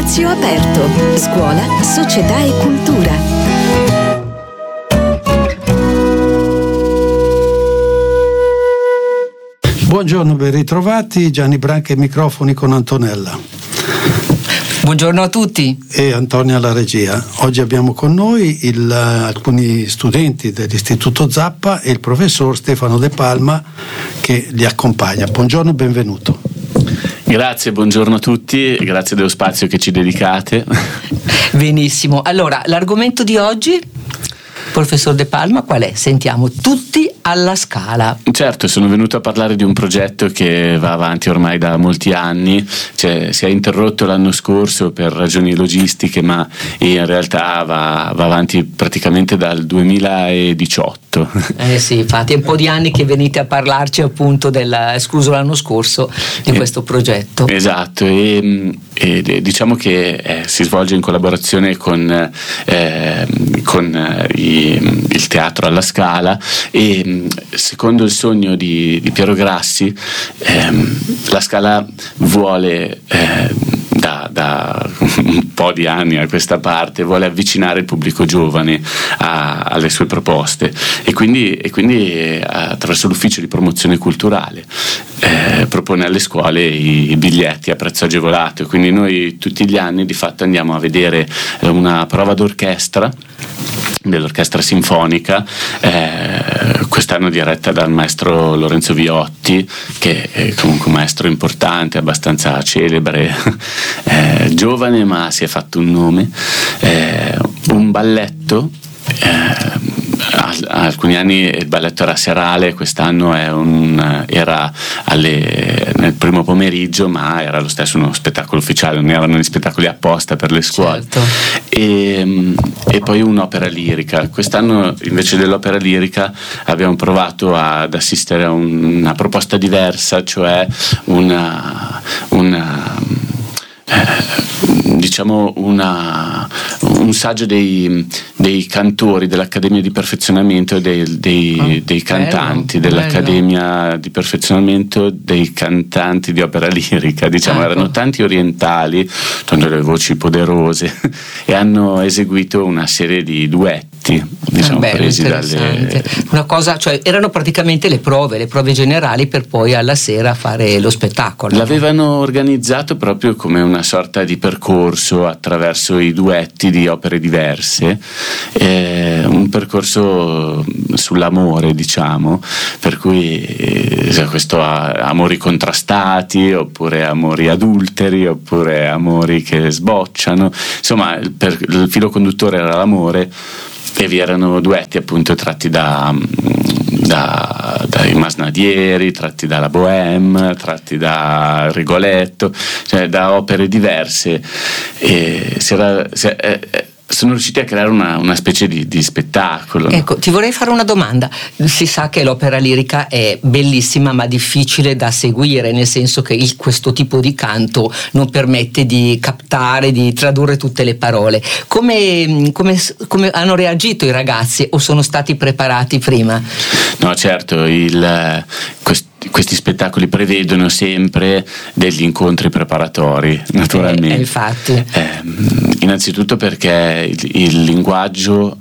Spazio aperto. Scuola, società e cultura. Buongiorno, ben ritrovati. Gianni Branca ai microfoni con Antonella. Buongiorno a tutti. E Antonia alla regia. Oggi abbiamo con noi alcuni studenti dell'Istituto Zappa e il professor Stefano De Palma che li accompagna. Buongiorno, benvenuto. Grazie, buongiorno a tutti, grazie dello spazio che ci dedicate. Benissimo, allora l'argomento di oggi, professor De Palma, qual è? Sentiamo, tutti alla Scala. Certo, sono venuto a parlare di un progetto che va avanti ormai da molti anni, si è interrotto l'anno scorso per ragioni logistiche, ma in realtà va avanti praticamente dal 2018. Sì, infatti è un po' di anni che venite a parlarci appunto escluso l'anno scorso, di questo progetto. Esatto, e diciamo che si svolge in collaborazione con il Teatro alla Scala e secondo il sogno di Piero Grassi la Scala vuole da un po' di anni a questa parte vuole avvicinare il pubblico giovane alle sue proposte e quindi attraverso l'ufficio di promozione culturale propone alle scuole i biglietti a prezzo agevolato, quindi noi tutti gli anni di fatto andiamo a vedere una prova d'orchestra dell'orchestra sinfonica, quest'anno diretta dal maestro Lorenzo Viotti, che è comunque un maestro importante, abbastanza celebre, giovane ma si è fatto un nome, un balletto. Alcuni anni il balletto era serale, quest'anno era nel primo pomeriggio, ma era lo stesso uno spettacolo ufficiale, non erano gli spettacoli apposta per le scuole. Certo. E poi un'opera lirica. Quest'anno invece dell'opera lirica abbiamo provato ad assistere a una proposta diversa, cioè diciamo un saggio dei cantori dell'Accademia di Perfezionamento e dei cantanti dell'Accademia di Perfezionamento dei cantanti di opera lirica, diciamo. Erano tanti orientali, con delle voci poderose e hanno eseguito una serie di duetti, diciamo, presi dalle... Una cosa, cioè erano praticamente le prove generali per poi alla sera fare lo spettacolo. L'avevano organizzato proprio come una sorta di percorso attraverso i duetti di opere diverse, un percorso sull'amore, diciamo, per cui questo amori contrastati, oppure amori adulteri, oppure amori che sbocciano, insomma il filo conduttore era l'amore e vi erano duetti appunto tratti dai Masnadieri, tratti dalla Bohème, tratti da Rigoletto, cioè da opere diverse, e sono riusciti a creare una specie di spettacolo. Ecco, ti vorrei fare una domanda. Si sa che l'opera lirica è bellissima ma difficile da seguire, nel senso che questo tipo di canto non permette di captare, di tradurre tutte le parole. Come hanno reagito i ragazzi, o sono stati preparati prima? No, certo, questi spettacoli prevedono sempre degli incontri preparatori, naturalmente. Infatti. Innanzitutto perché il linguaggio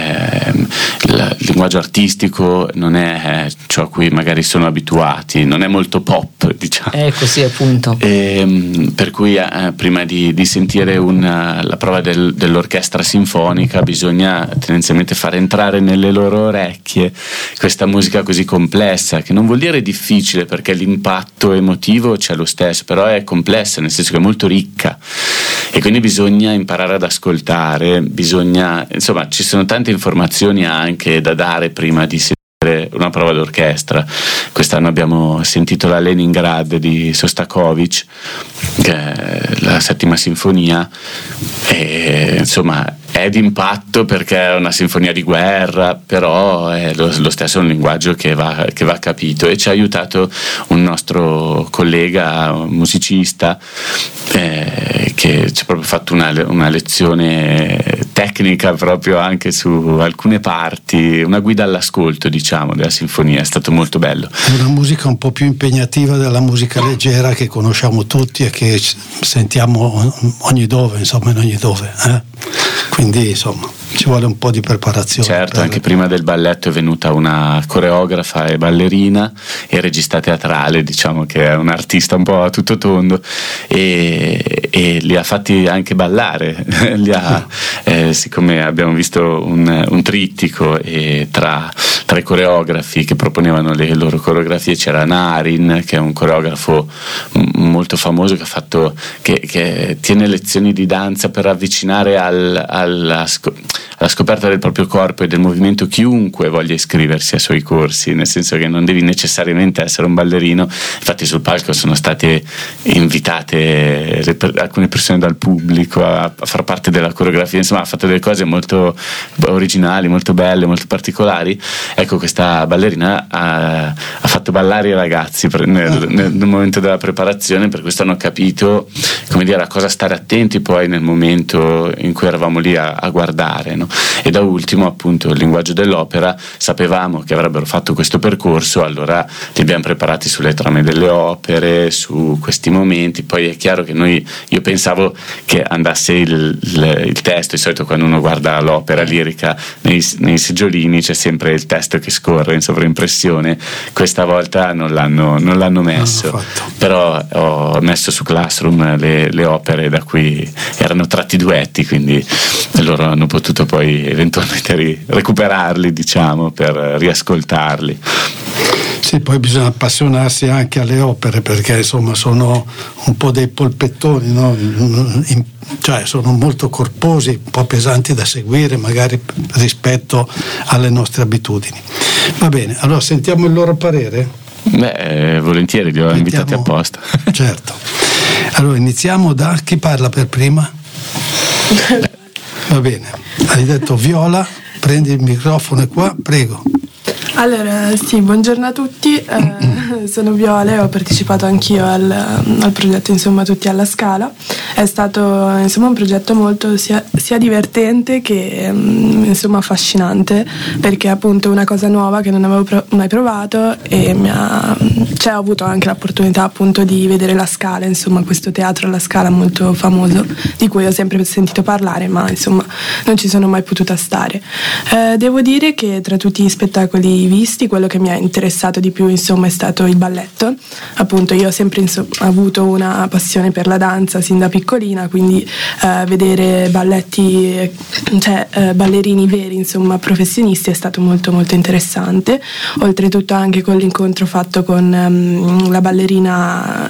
artistico non è ciò a cui magari sono abituati, non è molto pop, diciamo. Così appunto. Per cui prima di sentire la prova dell'orchestra sinfonica bisogna tendenzialmente far entrare nelle loro orecchie questa musica così complessa, che non vuol dire difficile, perché l'impatto emotivo c'è lo stesso, però è complessa, nel senso che è molto ricca, e quindi bisogna imparare ad ascoltare, insomma ci sono tante informazioni anche da dare prima di sentire una prova d'orchestra. Quest'anno abbiamo sentito la Leningrad di Sostakovich, che è la settima sinfonia, e insomma è d'impatto perché è una sinfonia di guerra, però è lo stesso un linguaggio che va capito, e ci ha aiutato un nostro collega, un musicista, che ci ha proprio fatto una lezione tecnica proprio anche su alcune parti, una guida all'ascolto, diciamo, della sinfonia. È stato molto bello. È una musica un po' più impegnativa della musica leggera che conosciamo tutti e che sentiamo ogni dove, insomma, in ogni dove. Quindi, insomma, ci vuole un po' di preparazione. Certo, anche prima del balletto è venuta una coreografa e ballerina e regista teatrale, diciamo, che è un artista un po' a tutto tondo, e li ha fatti anche ballare. Siccome abbiamo visto un trittico, e tra i coreografi che proponevano le loro coreografie c'era Narin, che è un coreografo molto famoso che tiene lezioni di danza per avvicinare alla scoperta del proprio corpo e del movimento chiunque voglia iscriversi ai suoi corsi, nel senso che non devi necessariamente essere un ballerino. Infatti sul palco sono state invitate alcune persone dal pubblico a far parte della coreografia, insomma ha fatto delle cose molto originali, molto belle, molto particolari. Ecco, questa ballerina ha fatto ballare i ragazzi nel momento della preparazione, per questo hanno capito, come dire, a cosa stare attenti poi nel momento in cui eravamo lì a guardare, no? E da ultimo, appunto, il linguaggio dell'opera, sapevamo che avrebbero fatto questo percorso, allora li abbiamo preparati sulle trame delle opere, su questi momenti. Poi è chiaro che io pensavo che andasse il testo. Di solito quando uno guarda l'opera lirica nei seggiolini c'è sempre il testo che scorre in sovraimpressione. Questa volta non l'hanno messo, però ho messo su Classroom le opere da cui erano tratti duetti, quindi loro hanno potuto poi eventualmente recuperarli, diciamo, per riascoltarli. Sì, poi bisogna appassionarsi anche alle opere, perché insomma sono un po' dei polpettoni, no? Cioè sono molto corposi, un po' pesanti da seguire magari rispetto alle nostre abitudini. Va bene, allora sentiamo il loro parere? Volentieri, li ho invitati apposta. Certo. Allora iniziamo da chi parla per prima? Va bene, hai detto Viola, prendi il microfono qua, prego. Allora, sì, buongiorno a tutti, sono Viola e ho partecipato anch'io al progetto, insomma, Tutti alla Scala. È stato, insomma, un progetto molto sia divertente che, insomma, affascinante, perché è appunto una cosa nuova che non avevo mai provato, e ho avuto anche l'opportunità appunto di vedere la Scala, insomma, questo teatro alla Scala molto famoso, di cui ho sempre sentito parlare, ma insomma non ci sono mai potuta stare. Devo dire che tra tutti gli spettacoli visti, quello che mi ha interessato di più, insomma, è stato il balletto. Appunto, io ho sempre avuto una passione per la danza sin da piccolina, quindi vedere balletti, ballerini veri, insomma, professionisti, è stato molto molto interessante. Oltretutto anche con l'incontro fatto con la ballerina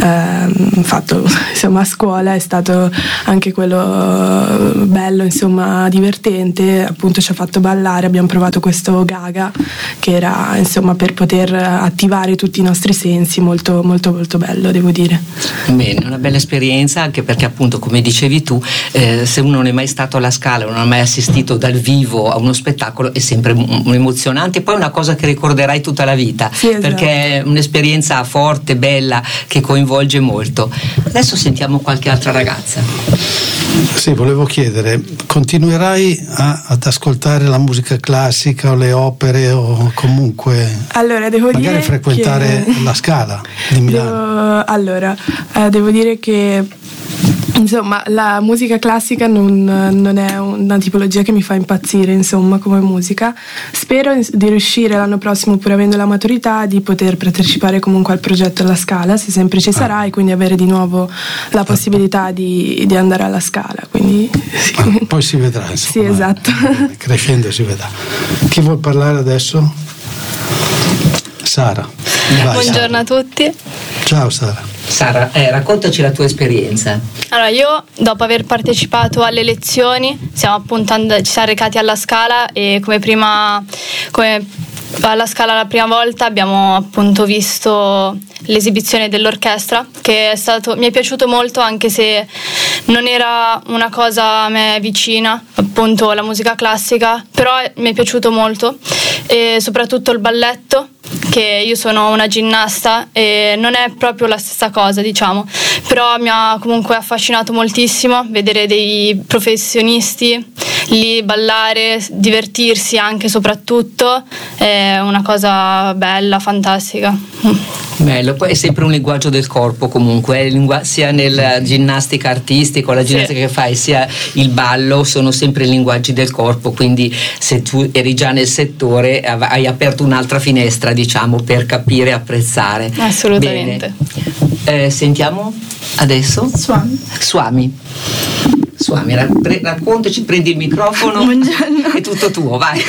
fatto, insomma, a scuola, è stato anche quello bello, insomma, divertente. Appunto ci ha fatto ballare, abbiamo provato questo Gaga, che era, insomma, per poter attivare tutti i nostri sensi, molto molto molto bello, devo dire. Bene, una bella esperienza, anche perché appunto, come dicevi tu, se uno non è mai stato alla Scala, non ha mai assistito dal vivo a uno spettacolo, è sempre emozionante, e poi è una cosa che ricorderai tutta la vita, sì, esatto. Perché è un'esperienza forte, bella, che coinvolge molto. Adesso sentiamo qualche altra ragazza. Sì, volevo chiedere, continuerai ad ascoltare la musica classica o le opere, o comunque allora, devo magari dire frequentare la Scala di Milano? Devo dire che, insomma, la musica classica non è una tipologia che mi fa impazzire, insomma, come musica. Spero di riuscire l'anno prossimo, pur avendo la maturità, di poter partecipare comunque al progetto alla Scala, se sempre ci sarà, e quindi avere di nuovo la possibilità di andare alla Scala. Quindi sì. Poi si vedrà, insomma. Sì, esatto. Crescendo si vedrà. Chi vuol parlare adesso? Sara. Vai, buongiorno a tutti. Ciao Sara. Sara, raccontaci la tua esperienza. Allora, io dopo aver partecipato alle lezioni ci siamo recati alla Scala, e come alla Scala la prima volta abbiamo appunto visto l'esibizione dell'orchestra, che mi è piaciuto molto, anche se non era una cosa a me vicina, appunto la musica classica, però mi è piaciuto molto, e soprattutto il balletto, che io sono una ginnasta e non è proprio la stessa cosa, diciamo, però mi ha comunque affascinato moltissimo vedere dei professionisti lì ballare, divertirsi anche, soprattutto è una cosa bella, fantastica. Bello, poi è sempre un linguaggio del corpo comunque, sia nella ginnastica artistica o la ginnastica che fai, sia il ballo, sono sempre linguaggi del corpo, quindi se tu eri già nel settore hai aperto un'altra finestra, diciamo, per capire e apprezzare. Assolutamente. Sentiamo adesso Swami, raccontaci, prendi il microfono. Buongiorno. È tutto tuo, vai.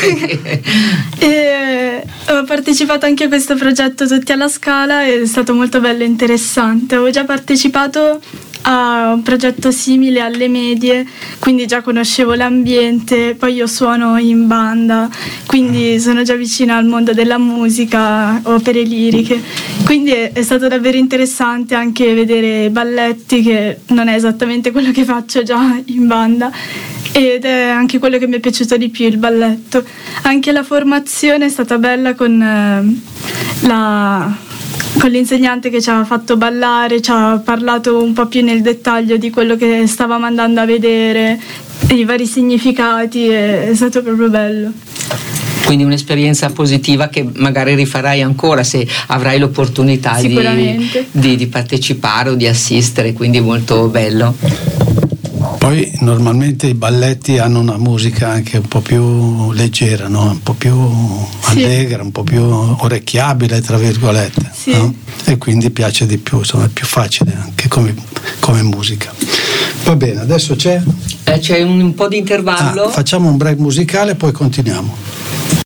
Ho partecipato anche a questo progetto Tutti alla Scala, è stato molto bello e interessante. Avevo già partecipato a un progetto simile alle medie, quindi già conoscevo l'ambiente, poi io suono in banda, quindi sono già vicina al mondo della musica, opere liriche, quindi è stato davvero interessante anche vedere balletti, che non è esattamente quello che faccio già in banda, ed è anche quello che mi è piaciuto di più, il balletto. Anche la formazione è stata bella con l'insegnante che ci ha fatto ballare, ci ha parlato un po' più nel dettaglio di quello che stavamo andando a vedere, i vari significati, è stato proprio bello. Quindi un'esperienza positiva che magari rifarai ancora se avrai l'opportunità di partecipare o di assistere, quindi molto bello. Poi normalmente i balletti hanno una musica anche un po' più leggera, no? Un po' più allegra, un po' più orecchiabile, tra virgolette, no? E quindi piace di più, insomma è più facile anche come musica. Va bene, adesso c'è un po' di intervallo. Facciamo un break musicale, poi continuiamo.